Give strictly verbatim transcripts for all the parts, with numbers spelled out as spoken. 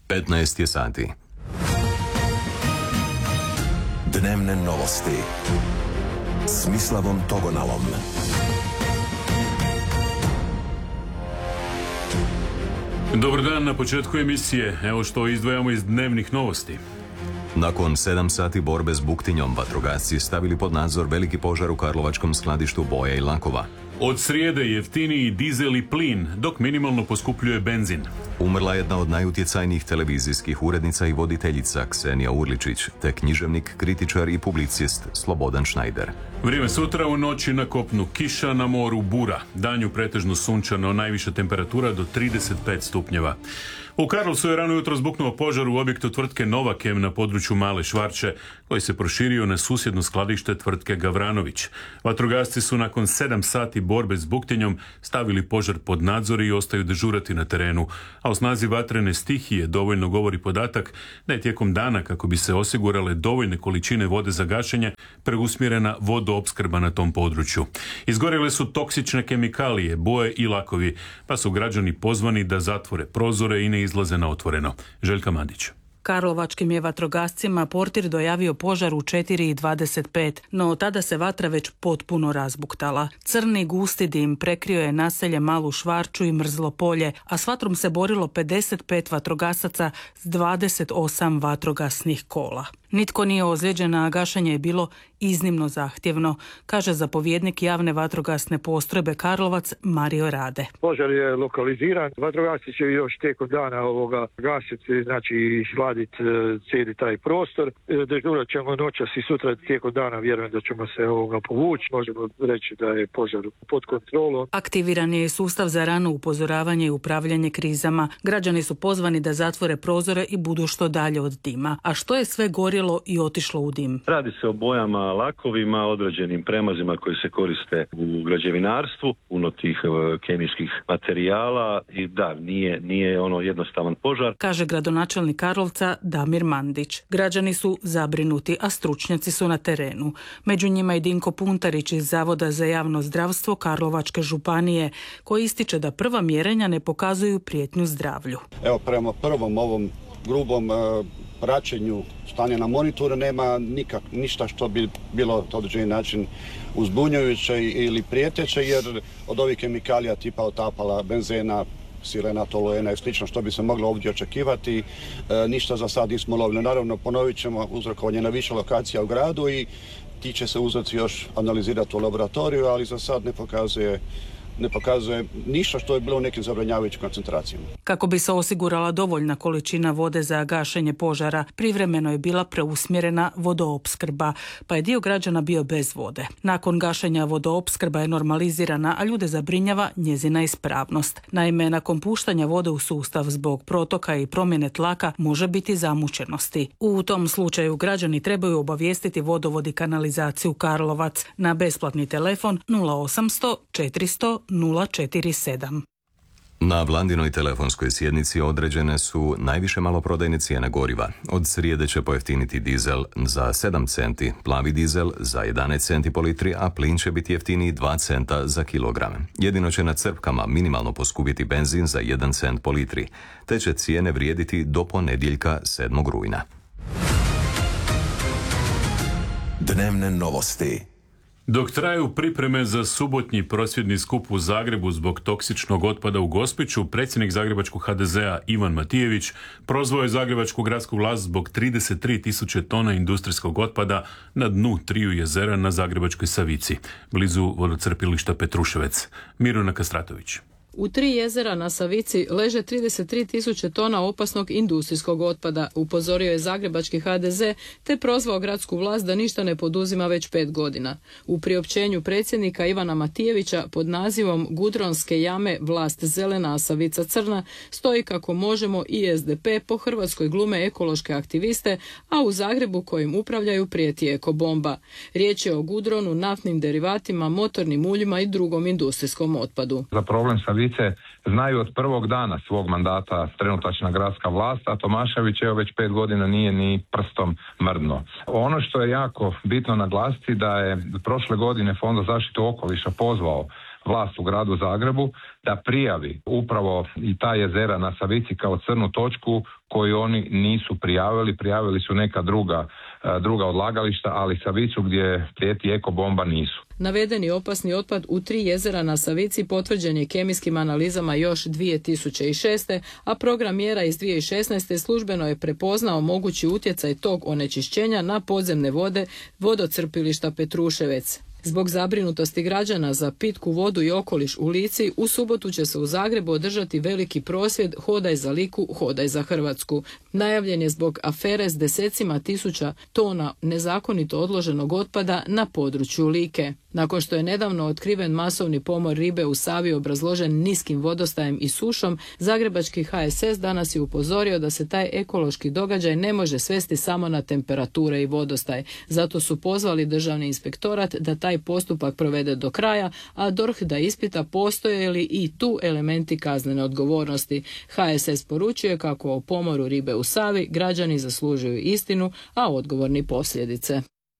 petnaest je sati. Dnevne novosti s Mislavom Togonalom. Dobar dan, na početku emisije. Evo što izdvajamo iz dnevnih novosti. Nakon sedam sati borbe s buktinjom, vatrogasci stavili pod nadzor veliki požar u karlovačkom skladištu boja i lakova. Od srijede jeftiniji dizel i plin, dok minimalno poskupljuje benzin. Umrla jedna od najutjecajnijih televizijskih urednica i voditeljica Ksenija Urličić, te književnik, kritičar i publicist Slobodan Šnajder. Vrijeme sutra, u noći na kopnu kiša, na moru bura. Danju pretežno sunčano, najviša temperatura do trideset pet stupnjeva. U Karlovcu je rano jutro zbuknuo požar u objektu tvrtke Novakem na području Male Švarče, koji se proširio na susjedno skladište tvrtke Gavranović. Vatrogasci su nakon sedam sati borbe s buktinjom stavili požar pod nadzor i ostaju dežurati na terenu, a o snazi vatrene stihije dovoljno govori podatak da je tijekom dana, kako bi se osigurale dovoljne količine vode za gašenje, preusmjerena vodoopskrba na tom području. Izgorjele su toksične kemikalije, boje i lakovi, pa su građani pozvani da zatvore prozore i ne izlaze na otvoreno. Željka Mandić. Karlovačkim je vatrogascima portir dojavio požar u četiri i dvadeset pet, no tada se vatra već potpuno razbuktala. Crni gusti dim prekrio je naselje Malu Švarču i Mrzlo polje, a s vatrom se borilo pedeset pet vatrogasaca s dvadeset osam vatrogasnih kola. Nitko nije ozlijeđen, a gašenje je bilo iznimno zahtjevno, kaže zapovjednik javne vatrogasne postrojbe Karlovac Mario Rade. Požar je lokaliziran, vatrogasci će još tijekom dana ovoga gasiti, znači hladiti cijeli taj prostor. Dežurat ćemo noćas i sutra tijekom dana, vjerujem da ćemo se ovoga povući. Možemo reći da je požar pod kontrolom. Aktiviran je sustav za rano upozoravanje i upravljanje krizama. Građani su pozvani da zatvore prozore i budu što dalje od dima. A što je sve gorjelo i otišlo u dim? Radi se o bojama, lakovima, određenim premazima koji se koriste u građevinarstvu, puno tih kemijskih materijala i da, nije, nije ono jednostavan požar. Kaže gradonačelnik Karlovca Damir Mandić. Građani su zabrinuti, a stručnjaci su na terenu. Među njima i Dinko Puntarić iz Zavoda za javno zdravstvo Karlovačke županije, koji ističe da prva mjerenja ne pokazuju prijetnju zdravlju. Evo, prema prvom ovom grubom uh, praćenju stanja na monitoru nema nikak, ništa što bi bilo na određeni način uzbunjujuće ili prijeteće, jer od ovih kemikalija tipa otapala, benzena, sirena, toluena i slično što bi se moglo ovdje očekivati, e, ništa za sad nismo lovili. Naravno, ponovit ćemo uzrokovanje na više lokacija u gradu i ti će se uzroci još analizirati u laboratoriju, ali za sad ne pokazuje ne pokazuje ništa što je bilo u nekim zabranjavajućim koncentracijama. Kako bi se osigurala dovoljna količina vode za gašenje požara, privremeno je bila preusmjerena vodoopskrba, pa je dio građana bio bez vode. Nakon gašenja vodoopskrba je normalizirana, a ljude zabrinjava njezina ispravnost. Naime, nakon puštanja vode u sustav zbog protoka i promjene tlaka može biti zamućenosti. U tom slučaju građani trebaju obavijestiti vodovod i kanalizaciju Karlovac na besplatni telefon nula osamsto četiristo nula četiri sedam. Na Vlandinoj telefonskoj sjednici određene su najviše maloprodajne cijene goriva. Od srijede će pojeftiniti dizel za sedam centi, plavi dizel za jedanaest centi po litri, a plin će biti jeftiniji dva centa za kilogram. Jedino će na crpkama minimalno poskupiti benzin za jedan cent po litri, te će cijene vrijediti do ponedjeljka sedmog rujna. Dnevne novosti. Dok traju pripreme za subotnji prosvjedni skup u Zagrebu zbog toksičnog otpada u Gospiću, predsjednik zagrebačkog ha de zea Ivan Matijević prozvao je zagrebačku gradsku vlast zbog trideset tri tisuće tona industrijskog otpada na dnu triju jezera na Zagrebačkoj Savici, blizu vodocrpilišta Petruševec. Miruna Kastratović. U tri jezera na Savici leže trideset tri tisuće tona opasnog industrijskog otpada, upozorio je zagrebački ha de ze te prozvao gradsku vlast da ništa ne poduzima već pet godina. U priopćenju predsjednika Ivana Matijevića pod nazivom Gudronske jame vlast zelena, a Savica crna stoji kako Možemo i es de pe po Hrvatskoj glume ekološke aktiviste, a u Zagrebu kojim upravljaju prijeti ekobomba. Riječ je o gudronu, naftnim derivatima, motornim uljima i drugom industrijskom otpadu. Za problem Savice znaju od prvog dana svog mandata trenutačna gradska vlast, a Tomašević evo već pet godina nije ni prstom mrdno. Ono što je jako bitno naglasiti da je prošle godine Fond za zaštitu okoliša pozvao vlast u gradu Zagrebu da prijavi upravo i ta jezera na Savici kao crnu točku koju oni nisu prijavili. Prijavili su neka druga, druga odlagališta, ali Savicu gdje prijeti ekobomba nisu. Navedeni opasni otpad u tri jezera na Savici potvrđen je kemijskim analizama još dvije tisuće šeste. a program mjera iz dvije tisuće šesnaeste. službeno je prepoznao mogući utjecaj tog onečišćenja na podzemne vode vodocrpilišta Petruševec. Zbog zabrinutosti građana za pitku vodu i okoliš u Lici, u subotu će se u Zagrebu održati veliki prosvjed Hodaj za Liku, hodaj za Hrvatsku. Najavljen je zbog afere s desecima tisuća tona nezakonito odloženog otpada na području Like. Nakon što je nedavno otkriven masovni pomor ribe u Savi obrazložen niskim vodostajem i sušom, zagrebački H S S danas je upozorio da se taj ekološki događaj ne može svesti samo na temperature i vodostaj. Zato su pozvali Državni inspektorat da taj postupak provede do kraja, a D O R H da ispita postoje li i tu elementi kaznene odgovornosti. H S S poručuje kako o pomoru ribe u Savi građani zaslužuju istinu, a odgovorni posljedice.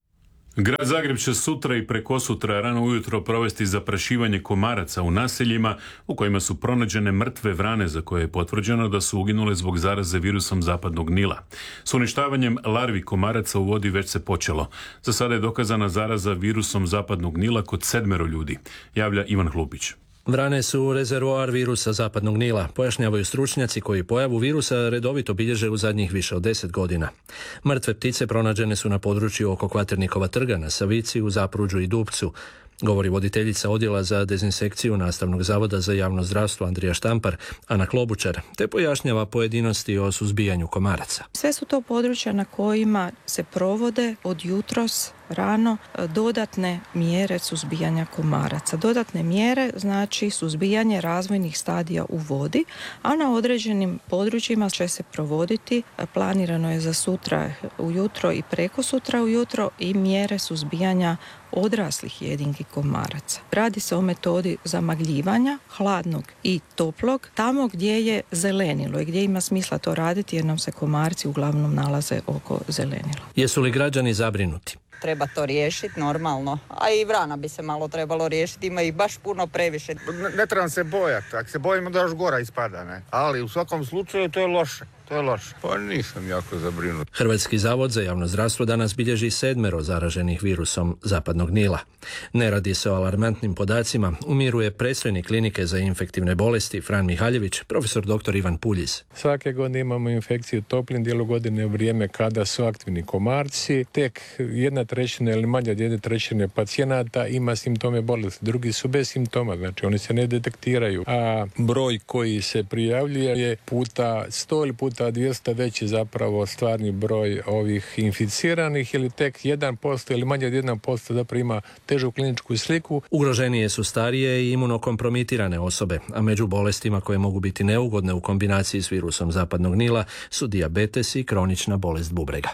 Grad Zagreb će sutra i prekosutra rano ujutro provesti zaprašivanje komaraca u naseljima u kojima su pronađene mrtve vrane za koje je potvrđeno da su uginule zbog zaraze virusom zapadnog Nila. S uništavanjem larvi komaraca u vodi već se počelo. Za sada je dokazana zaraza virusom zapadnog Nila kod sedmero ljudi, javlja Ivan Hlupić. Vrane su rezervoar virusa zapadnog Nila, pojašnjavaju stručnjaci koji pojavu virusa redovito bilježe u zadnjih više od deset godina. Mrtve ptice pronađene su na području oko Kvaternikova trga na Savici, u Zapruđu i Dupcu, govori voditeljica odjela za dezinsekciju Nastavnog zavoda za javno zdravstvo Andrija Štampar, Ana Klobučar, te pojašnjava pojedinosti o suzbijanju komaraca. Sve su to područja na kojima se provode od jutros rano dodatne mjere suzbijanja komaraca. Dodatne mjere znači suzbijanje razvojnih stadija u vodi, a na određenim područjima će se provoditi, planirano je za sutra ujutro i preko sutra ujutro, i mjere suzbijanja odraslih jedinki komaraca. Radi se o metodi zamagljivanja hladnog i toplog tamo gdje je zelenilo i gdje ima smisla to raditi jer nam se komarci uglavnom nalaze oko zelenila. Jesu li građani zabrinuti? Treba to riješiti normalno, a i vrana bi se malo trebalo riješiti, ima ih baš puno previše. Ne, ne trebam se bojati, ako se bojimo da još gora ispada, ne? Ali u svakom slučaju to je loše. To je loše. Pa nisam jako zabrinut. Hrvatski zavod za javno zdravstvo danas bilježi sedmero zaraženih virusom zapadnog Nila. Ne radi se o alarmantnim podacima, umiruje predstojnik klinike za infektivne bolesti Fran Mihaljević, profesor doktor Ivan Puljiz. Svake godine imamo infekciju u toplim dijelu godine u vrijeme kada su aktivni komarci. Tek jedna trećina ili manje od jedne trećine pacijenata ima simptome bolesti, drugi su bez simptoma, znači oni se ne detektiraju. A broj koji se prijavljuje je puta sto ili puta dvjesto veći zapravo stvarni broj ovih inficiranih, ili tek jedan posto ili manje od jedan posto zapravo ima težu kliničku sliku. Ugroženije su starije i imunokompromitirane osobe, a među bolestima koje mogu biti neugodne u kombinaciji s virusom zapadnog Nila su dijabetes i kronična bolest bubrega.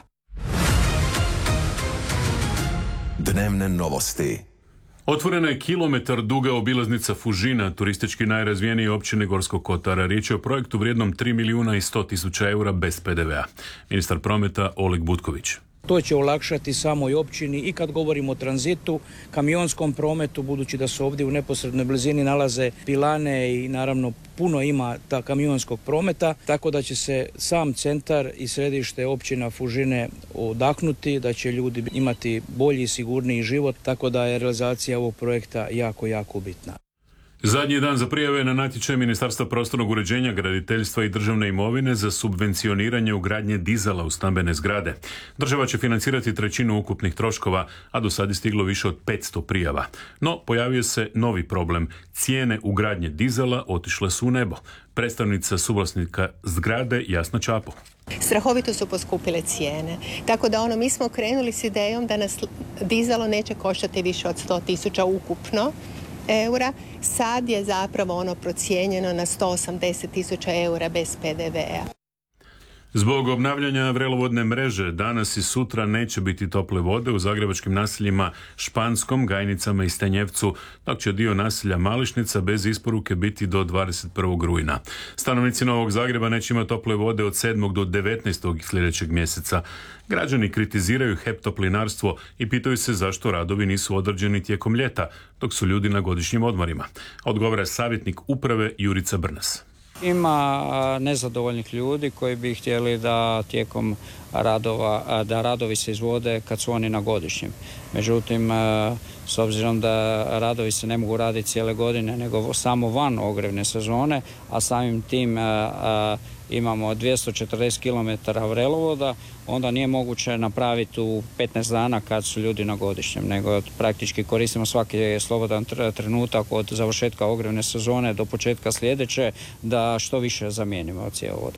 Dnevne novosti. Otvorena je kilometar duga obilaznica Fužina, turistički najrazvijenije općine Gorskog Kotara. Riječ je o projektu vrijednom tri milijuna i sto tisuća eura bez P D V-a. Ministar prometa Oleg Butković. To će olakšati samoj općini i kad govorimo o tranzitu, kamionskom prometu, budući da se ovdje u neposrednoj blizini nalaze pilane i naravno puno ima ta kamionskog prometa, tako da će se sam centar i središte općina Fužine odahnuti, da će ljudi imati bolji i sigurniji život, tako da je realizacija ovog projekta jako, jako bitna. Zadnji dan za prijave na natječaj Ministarstva prostornog uređenja, graditeljstva i državne imovine za subvencioniranje ugradnje dizala u stambene zgrade. Država će financirati trećinu ukupnih troškova, a do sad je stiglo više od petsto prijava. No, pojavio se novi problem. Cijene ugradnje dizala otišle su u nebo. Predstavnica suvlasnika zgrade Jasna Čapo. Strahovito su poskupile cijene, tako da ono mi smo krenuli s idejom da nas dizalo neće koštati više od sto tisuća ukupno eura. Sad je zapravo ono procijenjeno na sto osamdeset tisuća eura bez P D V-a. Zbog obnavljanja vrelovodne mreže danas i sutra neće biti tople vode u zagrebačkim naseljima Španskom, Gajnicama i Stanjevcu, dok će dio naselja Mališnica bez isporuke biti do dvadeset prvog rujna. Stanovnici Novog Zagreba neće imati tople vode od sedmog do devetnaestog sljedećeg mjeseca. Građani kritiziraju H E P Toplinarstvo i pitaju se zašto radovi nisu odrađeni tijekom ljeta, dok su ljudi na godišnjim odmorima. Odgovara savjetnik uprave Jurica Brnas. Ima nezadovoljnih ljudi koji bi htjeli da tijekom radova, da radovi se izvode kad su oni na godišnjem. Međutim, s obzirom da radovi se ne mogu raditi cijele godine, nego samo van ogrjevne sezone, a samim tim imamo dvjesto četrdeset kilometara vrelovoda, onda nije moguće napraviti u petnaest dana kad su ljudi na godišnjem, nego praktički koristimo svaki slobodan trenutak od završetka ogrjevne sezone do početka sljedeće da što više zamijenimo cjevovod.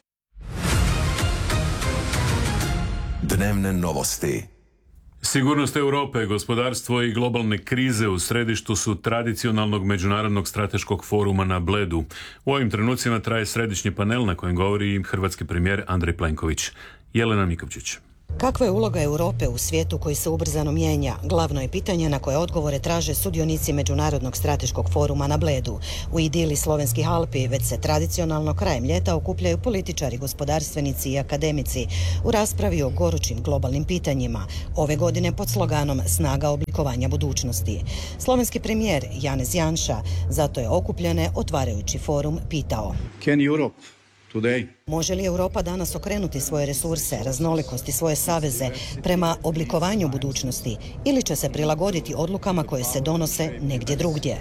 Dnevne novosti. Sigurnost Europe, gospodarstvo i globalne krize u središtu su tradicionalnog međunarodnog strateškog foruma na Bledu. U ovim trenucima traje središnji panel na kojem govori hrvatski premijer Andrej Plenković. Jelena Mikovčić. Kakva je uloga Europe u svijetu koji se ubrzano mijenja? Glavno je pitanje na koje odgovore traže sudionici Međunarodnog strateškog foruma na Bledu. U idili Slovenskih Alpi već se tradicionalno krajem ljeta okupljaju političari, gospodarstvenici i akademici u raspravi o gorućim globalnim pitanjima. Ove godine pod sloganom Snaga oblikovanja budućnosti. Slovenski premijer Janez Janša zato je okupljene otvarajući forum pitao: Can Europe today? Može li Europa danas okrenuti svoje resurse, raznolikosti, svoje saveze prema oblikovanju budućnosti ili će se prilagoditi odlukama koje se donose negdje drugdje?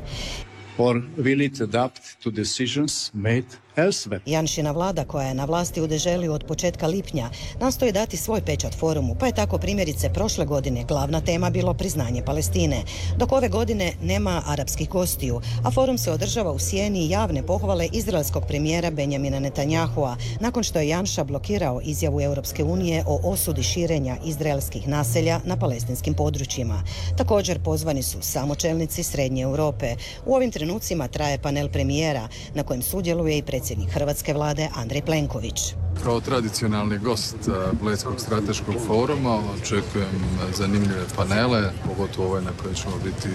Or will it adapt to decisions made elsewhere? Janšina vlada, koja je na vlasti u deželiju od početka lipnja, nastoji dati svoj pečat forumu, pa je tako primjerice prošle godine glavna tema bilo priznanje Palestine, dok ove godine nema arapskih gostiju, a forum se održava u sjeni javne pohvale izraelskog premijera Benjamina Netanyahua, nakon što je Janša blokirao izjavu Europske unije o osudi širenja izraelskih naselja na palestinskim područjima. Također pozvani su samo čelnici Srednje Europe. U ovim trenucima traje panel premijera na kojem sudjeluje i predsjednik hrvatske vlade Andrej Plenković. Kao tradicionalni gost Bledskog strateškog foruma očekujem zanimljive panele, pogotovo ovaj na kojoj ćemo biti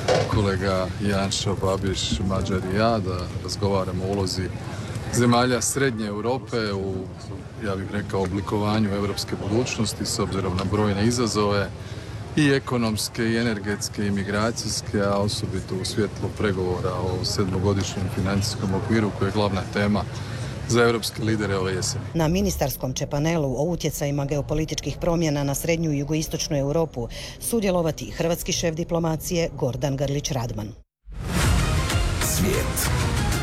kolega Janša, Babiš, Mađar i ja, da razgovaramo o ulozi zemalja Srednje Europe u, ja bih rekao, oblikovanju europske budućnosti s obzirom na brojne izazove i ekonomske, i energetske, i migracijske, a osobito u svjetlu pregovora o sedmogodišnjem financijskom okviru koji je glavna tema za europske lidere ove jeseni. Na ministarskom će panelu o utjecajima geopolitičkih promjena na srednju i jugoistočnu Europu sudjelovati hrvatski šef diplomacije Gordan Grlić-Radman. Svijet.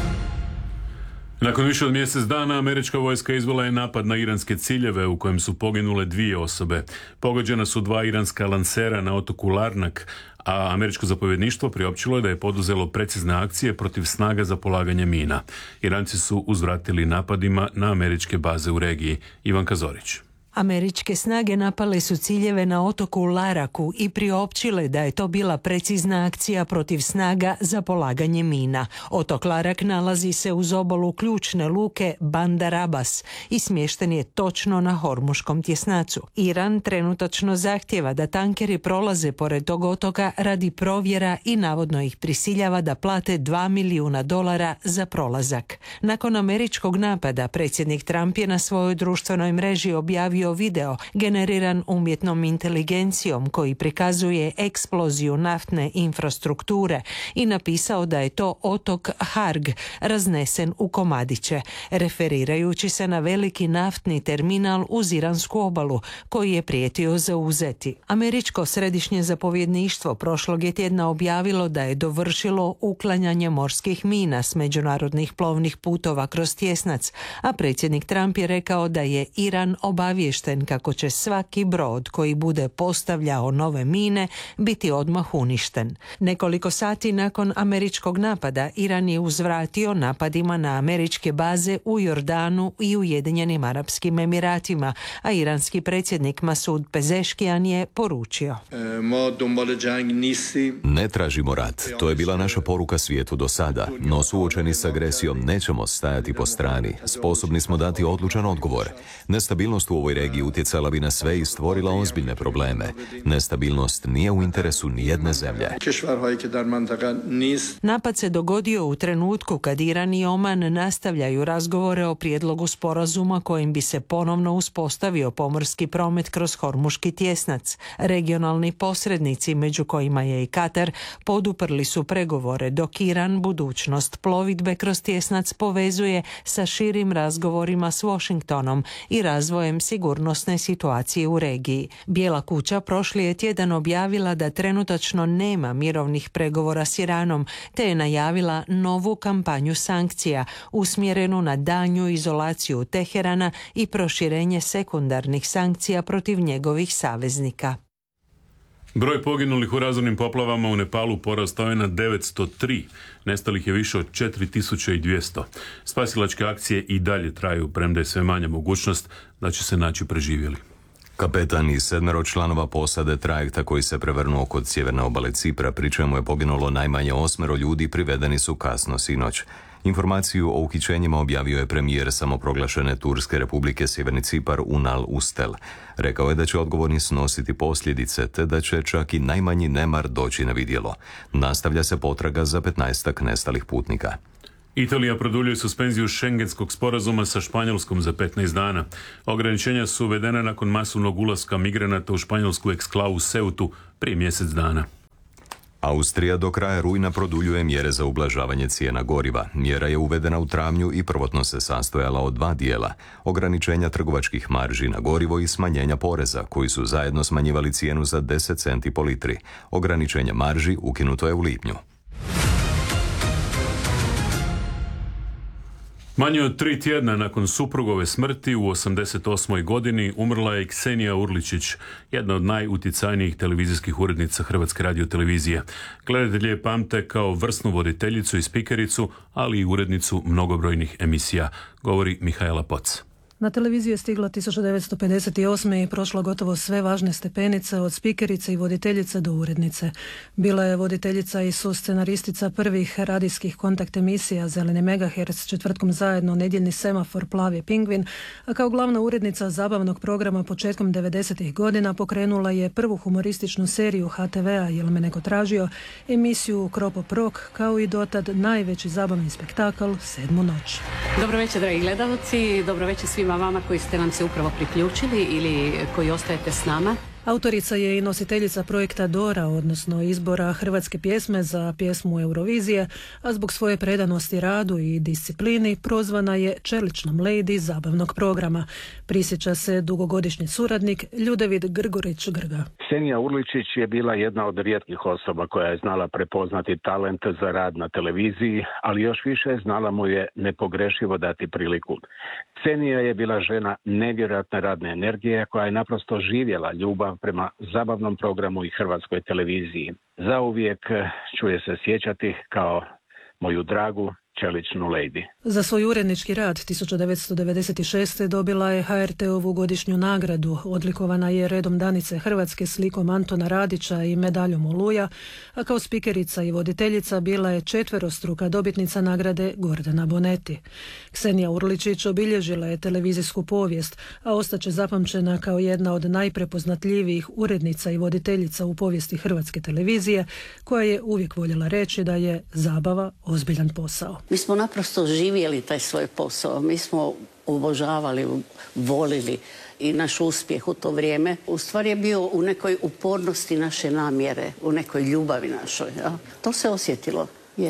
Nakon više od mjesec dana američka vojska izvela je napad na iranske ciljeve u kojem su poginule dvije osobe. Pogođena su dva iranska lansera na otoku Larnak, a američko zapovjedništvo priopćilo je da je poduzelo precizne akcije protiv snaga za polaganje mina. Iranci su uzvratili napadima na američke baze u regiji. Ivanka Zorić. Američke snage napale su ciljeve na otoku Laraku i priopćile da je to bila precizna akcija protiv snaga za polaganje mina. Otok Larak nalazi se uz obalu ključne luke Bandar Abbas i smješten je točno na Hormuškom tjesnacu. Iran trenutačno zahtjeva da tankeri prolaze pored tog otoka radi provjera i navodno ih prisiljava da plate dva milijuna dolara za prolazak. Nakon američkog napada, predsjednik Trump je na svojoj društvenoj mreži objavio video generiran umjetnom inteligencijom koji prikazuje eksploziju naftne infrastrukture i napisao da je to otok Harg raznesen u komadiće, referirajući se na veliki naftni terminal uz iransku obalu koji je prijetio zauzeti. Američko središnje zapovjedništvo prošlog je tjedna objavilo da je dovršilo uklanjanje morskih mina s međunarodnih plovnih putova kroz tjesnac, a predsjednik Trump je rekao da je Iran obaviješten obaviješten kako će svaki brod koji bude postavljao nove mine biti odmah uništen. Nekoliko sati nakon američkog napada, Iran je uzvratio napadima na američke baze u Jordanu i Ujedinjenim Arapskim Emiratima, a iranski predsjednik Masud Pezeškijan je poručio: Ne tražimo rat, to je bila naša poruka svijetu do sada, no suočeni s agresijom nećemo stajati po strani. Sposobni smo dati odlučan odgovor. Nestabilnost u ovoj regiji utjecala bi na sve i stvorila ozbiljne probleme. Nestabilnost nije u interesu nijedne zemlje. Napad se dogodio u trenutku kad Iran i Oman nastavljaju razgovore o prijedlogu sporazuma kojim bi se ponovno uspostavio pomorski promet kroz Hormuški tjesnac. Regionalni posrednici, među kojima je i Katar, poduprli su pregovore, dok Iran budućnost plovidbe kroz tjesnac povezuje sa širim razgovorima s Washingtonom i razvojem sigurnosne situacije u regiji. Bijela kuća prošli je tjedan objavila da trenutačno nema mirovnih pregovora s Iranom, te je najavila novu kampanju sankcija usmjerenu na daljnju izolaciju Teherana i proširenje sekundarnih sankcija protiv njegovih saveznika. Broj poginulih u razornim poplavama u Nepalu porastao je na devetsto tri, nestalih je više od četiri tisuće dvjesto. Spasilačke akcije i dalje traju, premda je sve manja mogućnost da će se naći preživjeli. Kapetan i sedmero članova posade trajekta koji se prevrnuo kod sjeverne obale Cipra, pri čemu je poginulo najmanje osmero ljudi, privedeni su kasno sinoć. Informaciju o uhićenjima objavio je premijer samoproglašene Turske republike Sjeverni Cipar Unal Ustel. Rekao je da će odgovorni snositi posljedice, te da će čak i najmanji nemar doći na vidjelo. Nastavlja se potraga za petnaestak nestalih putnika. Italija produljuje suspenziju šengenskog sporazuma sa Španjolskom za petnaest dana. Ograničenja su uvedene nakon masovnog ulaska migranata u španjolsku eksklavu Ceutu prije mjesec dana. Austrija do kraja rujna produljuje mjere za ublažavanje cijena goriva. Mjera je uvedena u travnju i prvotno se sastojala od dva dijela: ograničenja trgovačkih marži na gorivo i smanjenja poreza, koji su zajedno smanjivali cijenu za deset centi po litri. Ograničenje marži ukinuto je u lipnju. Manje od tri tjedna nakon suprugove smrti u osamdeset osmoj godini umrla je Ksenija Urličić, jedna od najutjecajnijih televizijskih urednica Hrvatske radiotelevizije. Gledatelji je pamte kao vrsnu voditeljicu i spikericu, ali i urednicu mnogobrojnih emisija, govori Mihajla Poc. Na televiziju je stigla tisuću devetsto pedeset osme i prošla gotovo sve važne stepenice, od spikerice i voditeljice do urednice. Bila je voditeljica i suscenaristica prvih radijskih kontakt emisija Zeleni megaherc, Četvrtkom zajedno, Nedjeljni semafor, Plavi pingvin, a kao glavna urednica zabavnog programa početkom devedesetih godina pokrenula je prvu humorističnu seriju ha te vea Jel me neko tražio, emisiju Kropop Rock, kao i dotad najveći zabavni spektakl Sedmu noć. Dobro večer, dragi gledalci, dobro večer svima vama koji ste nam se upravo priključili ili koji ostajete s nama. Autorica je i nositeljica projekta Dora, odnosno izbora hrvatske pjesme za pjesmu Eurovizije, a zbog svoje predanosti radu i disciplini prozvana je čeličnom lady zabavnog programa. Prisjeća se dugogodišnji suradnik Ljudevid Grgorić Grga. Ksenija Urličić je bila jedna od rijetkih osoba koja je znala prepoznati talent za rad na televiziji, ali još više znala mu je nepogrešivo dati priliku. Ksenija je bila žena nevjerojatne radne energije koja je naprosto živjela ljubav prema zabavnom programu i hrvatskoj televiziji. Zauvijek ću je se sjećati kao moju dragu čeličnu lady. Za svoj urednički rad tisuću devetsto devedeset šeste. dobila je ha er te ovu godišnju nagradu. Odlikovana je redom Danice Hrvatske, slikom Antona Radića i medaljom Oluja, a kao spikerica i voditeljica bila je četverostruka dobitnica nagrade Gordana Bonetti. Ksenija Urličić obilježila je televizijsku povijest, a ostaće zapamćena kao jedna od najprepoznatljivijih urednica i voditeljica u povijesti hrvatske televizije, koja je uvijek voljela reći da je zabava ozbiljan posao. Mi smo naprosto živjeli taj svoj posao, mi smo obožavali, volili i naš uspjeh u to vrijeme u stvari je bio u nekoj upornosti naše namjere, u nekoj ljubavi našoj. Ja? To se osjetilo, je.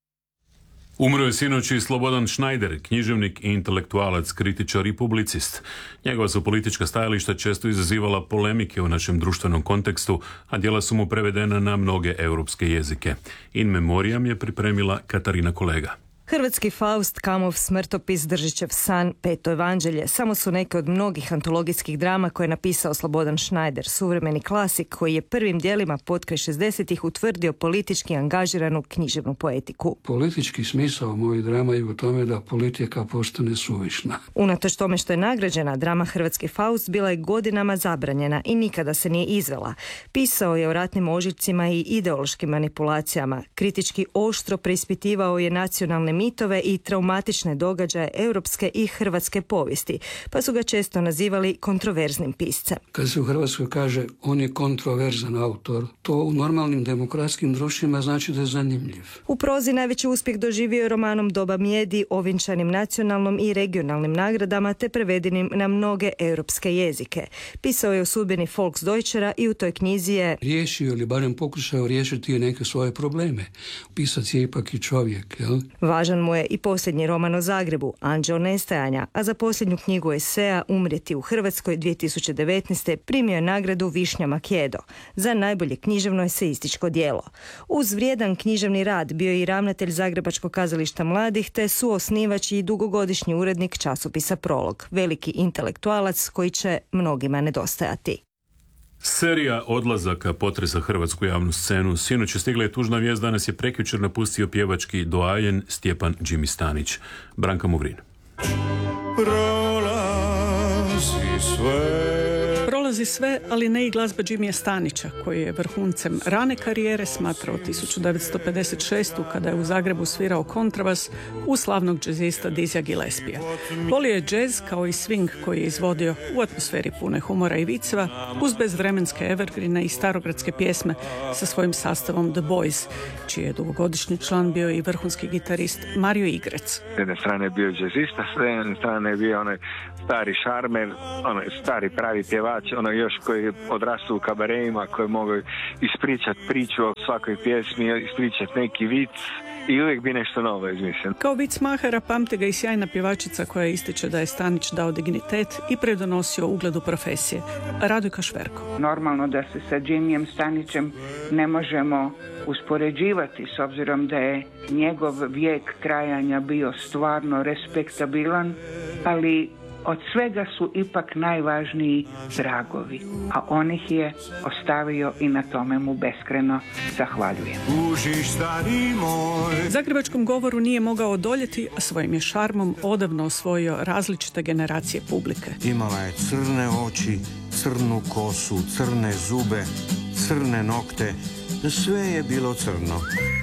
Umro je sinoć i Slobodan Schneider, književnik i intelektualac, kritičar i publicist. Njegova su politička stajališta često izazivala polemike u našem društvenom kontekstu, a djela su mu prevedena na mnoge europske jezike. In memoriam je pripremila Katarina Kolega. Hrvatski Faust, Kamov smrtopis, Držićev san, Peto evanđelje samo su neke od mnogih antologijskih drama koje je napisao Slobodan Schneider, suvremeni klasik koji je prvim dijelima potkraj šezdesetih utvrdio politički angažiranu književnu poetiku. Politički smisao mojih drama je u tome da politika postane suvišna. Unatoč tome što je nagrađena, drama Hrvatski Faust bila je godinama zabranjena i nikada se nije izvela. Pisao je o ratnim ožiljcima i ideološkim manipulacijama. Kritički oštro preispitivao je nacionalne mitove i traumatične događaje europske i hrvatske povijesti, pa su ga često nazivali kontroverznim piscem. Kad se u Hrvatskoj kaže on je kontroverzan autor, to u normalnim demokratskim društvima znači da je zanimljiv. U prozi najveći uspjeh doživio je romanom Doba mijedi, ovinčanim nacionalnom i regionalnim nagradama te prevedenim na mnoge europske jezike. Pisao je o sudbini Volksdeutschera i u toj knjizi je riješio ili barem pokušao riješiti neke svoje probleme. Pisac je ipak i čovjek, jel? Važan mu je i posljednji roman o Zagrebu, Anđeo nestajanja, a za posljednju knjigu eseja Umrijeti u Hrvatskoj dvije tisuće devetnaeste. primio je nagradu Višnja Makedo za najbolje književno eseističko djelo. Uz vrijedan književni rad bio je i ravnatelj Zagrebačkog kazališta mladih te suosnivač i dugogodišnji urednik časopisa Prolog, veliki intelektualac koji će mnogima nedostajati. Serija odlazaka potresa hrvatsku javnu scenu. Sinoć je stigla je tužna vijest, danas je prekjučer napustio pjevački doajen Stjepan Jimmy Stanić. Branka Muvrin. Prolazi sve. Prolazi sve, ali ne i glazba Jimmya Stanića, koji je vrhuncem rane karijere smatrao tisuću devetsto pedeset šeste. kada je u Zagrebu svirao kontrabas u slavnog džezista Dizzyja Gillespija. Volio je džez kao i swing koji je izvodio u atmosferi pune humora i viceva, uz bezvremenske evergrine i starogradske pjesme sa svojim sastavom The Boys, čiji je dugogodišnji član bio i vrhunski gitarist Mario Igrec. S jedne strane je bio džezista, s jedne strane je bio onaj stari šarmer, onaj stari pravi pjevač, ono još koji je odrastao u kabareima, koji mogu ispričati priču o svakoj pjesmi, ispričati neki vic i uvijek bi nešto novo izmislio. Kao vic mahara pamti ga i sjajna pjevačica koja ističe da je Stanić dao dignitet i predonosio ugledu profesije, Radojka Šverko. Normalno da se sa Jimmyjem Stanićem ne možemo uspoređivati s obzirom da je njegov vijek trajanja bio stvarno respektabilan, ali od svega su ipak najvažniji tragovi, a on ih je ostavio i na tome mu beskreno zahvaljujem. Zagrebačkom govoru nije mogao odoljeti, a svojim je šarmom odavno osvojio različite generacije publike. Imala je crne oči, crnu kosu, crne zube, crne nokte, sve je bilo crno.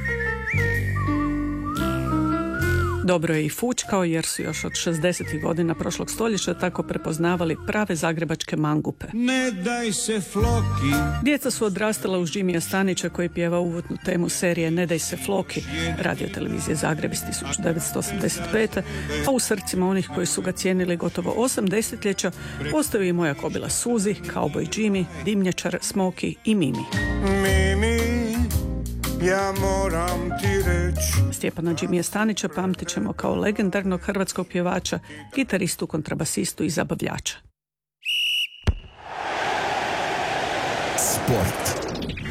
Dobro je i fučkao jer su još od šezdesetih godina prošlog stoljeća tako prepoznavali prave zagrebačke mangupe. Ne daj se Floki. Djeca su odrastala uz Jimmya Stanića koji pjeva uvodnu temu serije Ne daj se Floki, radio televizije Zagreb iz tisuću devetsto osamdeset pete. a u srcima onih koji su ga cijenili gotovo osam desetljeća ostaju i Moja kobila Suzi, Cowboy Jimmy, Dimnjačar, Smoky i Mimi. Mimi. Ja moram ti reći. Stjepana Jimmya Stanića pamtit ćemo kao legendarnog hrvatskog pjevača, gitaristu, kontrabasistu i zabavljača. Sport.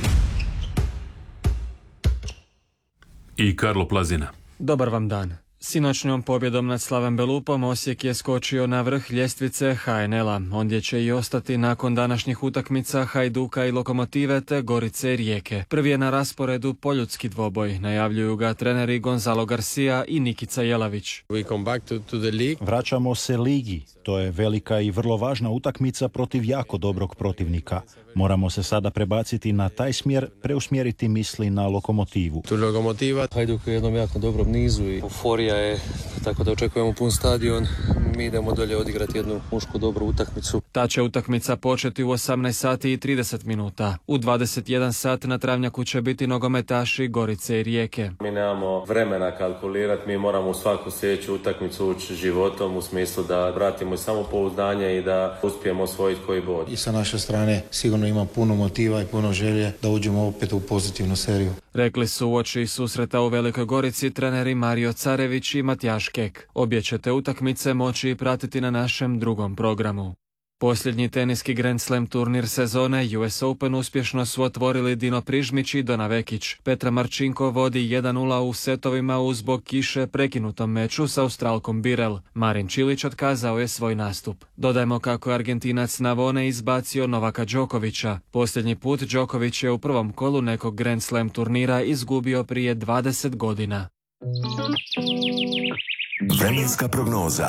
I Karlo Plazina. Dobar vam dan. Sinoćnom pobjedom nad Slaven Belupom Osijek je skočio na vrh ljestvice ha en el-a. Ondje će i ostati nakon današnjih utakmica Hajduka i Lokomotive te Gorice i Rijeke. Prvi je na rasporedu poljudski dvoboj. Najavljuju ga treneri Gonzalo Garcia i Nikica Jelavić. We come back to, to the league. Vraćamo se ligi. To je velika i vrlo važna utakmica protiv jako dobrog protivnika. Moramo se sada prebaciti na taj smjer, preusmjeriti misli na Lokomotivu. Tu Lokomotiva. Hajduk je u jednom jako dobrom nizu i euforija je, tako da očekujemo pun stadion. Mi idemo dolje odigrati jednu mušku dobru utakmicu. Ta će utakmica početi u osamnaest sati i trideset minuta. U dvadeset jedan sat na travnjaku će biti nogometaši Gorice i Rijeke. Mi nemamo vremena kalkulirati, mi moramo u svaku sljedeću utakmicu ući životom u smislu da vratimo i samopouzdanje i da uspijemo osvojiti koji bod. I sa naše strane sigurno ima puno motiva i puno želje da uđemo opet u pozitivnu seriju. Rekli su uoči susreta u Velikoj Gorici treneri Mario Carević i Matijaš Kek. Obje ćete utakmice moći pratiti na našem drugom programu. Posljednji teniski Grand Slam turnir sezone U S Open uspješno su otvorili Dino Prižmić i Dona Vekić. Petra Marčinko vodi jedan nula u setovima uz zbog kiše prekinutom meču sa Australkom Birel. Marin Čilić otkazao je svoj nastup. Dodajmo kako je Argentinac na vone izbacio Novaka Đokovića. Posljednji put Đoković je u prvom kolu nekog Grand Slam turnira izgubio prije dvadeset godina. Vremenska prognoza.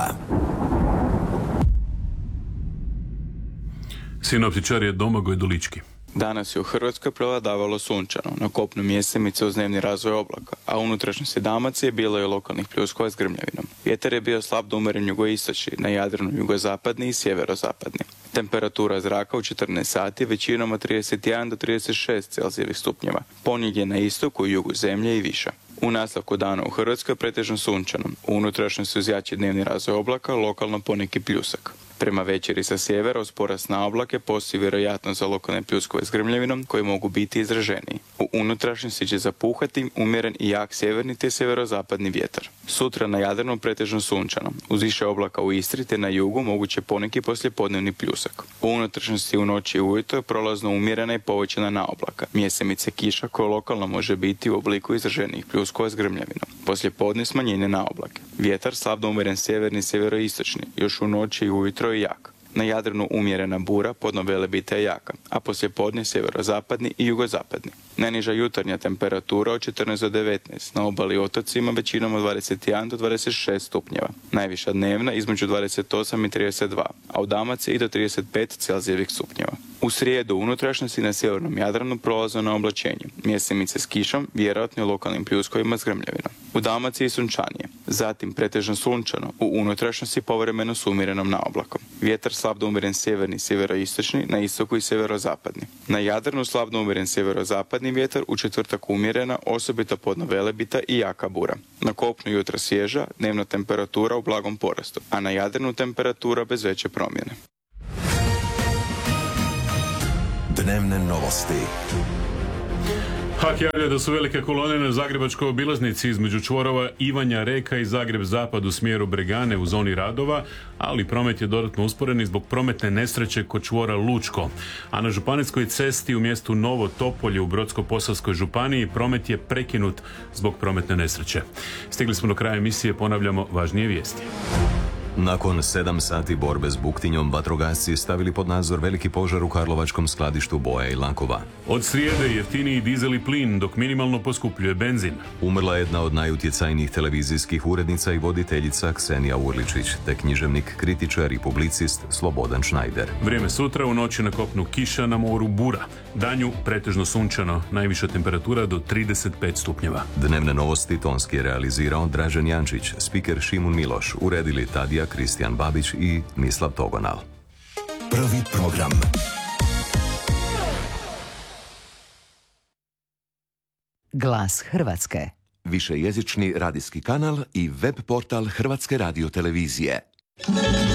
Sinoptičar je Domagoj Dulički. Danas je u Hrvatskoj prevladavalo sunčano, na kopnu mjesemice uz dnevni razvoj oblaka, a u unutrašnjosti Dalmacije bilo je lokalnih pljuskova s grmljavinom. Vjetar je bio slab do umjeren jugoistočni, na Jadranu jugozapadni i sjeverozapadni. Temperatura zraka u četrnaest sati većinom od trideset jedan do trideset šest Celzijevih stupnjeva. Ponijeg je na istoku i jugu zemlje i više. U nastavku dana u Hrvatskoj pretežno sunčano, u unutrašnjosti uz jači dnevni razvoj oblaka, lokalno poneki pljusak. Prema večeri sa sjevera uz porast na oblake postoji vjerojatnost za lokalne pljuskove s grmljavinom koji mogu biti izraženiji. U unutrašnjosti će zapuhati umjeren i jak sjeverni te sjeverozapadni vjetar. Sutra na Jadranu pretežno sunčano, uz više oblaka u Istri te na jugu moguće poneki poslijepodnevni pljusak. U unutrašnjosti u noći i ujutro je prolazno umjerena i povećana na oblaka. Mjesemice kiša koja lokalno može biti u obliku izraženijih pljuskova s grmljavinom. Poslijepodne smanjenje na oblake. Vjetar slab do umjeren sjeverni i sjeveroistočni, još u noći i ujutro je jak. Na Jadranu umjerena bura, podno Velebita je jaka, a poslijepodne sjeverozapadni i jugozapadni. Najniža jutarnja temperatura od četrnaest do devetnaest, na obali i otocima većinom od dvadeset jedan do dvadeset šest stupnjeva. Najviša dnevna između dvadeset osam i trideset dva, a u Dalmaciji i do trideset pet Celzijevih stupnjeva. U srijedu u unutrašnjosti na sjevernom Jadranu prolazno na oblačenje, mjesemice s kišom, vjerojatno i lokalnim pljuskovima s grmljavinom. U Dalmaciji sunčanije, zatim pretežno sunčano, u unutrašnjosti povremeno s umjerenom na oblakom. Vjetar slab do umjeren sjeverni i sjeveroistočni, na istoku i sjeverozapadni. Na Jadranu slab do umjeren sjeverozapadni vjetar, u četvrtak umjerena, osobito podno Velebita i jaka bura. Na kopnu jutra svježa, dnevna temperatura u blagom porastu, a na Jadranu temperatura bez veće promjene. Dnevne novosti. H A K javlja da su velike kolone na zagrebačkoj obilaznici između čvorova Ivanja Reka i Zagreb Zapad u smjeru Bregane u zoni radova, ali promet je dodatno usporen zbog prometne nesreće kod čvora Lučko. A na županijskoj cesti u mjestu Novo Topolje u Brodsko-posavskoj županiji promet je prekinut zbog prometne nesreće. Stigli smo do kraja emisije, ponavljamo važnije vijesti. Nakon sedam sati borbe s buktinjom, vatrogasci stavili pod nadzor veliki požar u karlovačkom skladištu boja i lakova. Od srijede jeftiniji dizel i plin, dok minimalno poskupljuje benzin. Umrla je jedna od najutjecajnijih televizijskih urednica i voditeljica Ksenija Urličić, te književnik, kritičar i publicist Slobodan Šnajder. Vrijeme sutra, u noći na kopnu kiša, na moru bura. Danju pretežno sunčano, najviša temperatura do trideset pet stupnjeva. Dnevne novosti tonski je realizirao Dražen Jančić, spiker Šimun Miloš, uredili Tadija Kristijan Babić i Mislav Togonal. Prvi program. Glas Hrvatske. Višejezični radijski kanal i web portal Hrvatske radiotelevizije.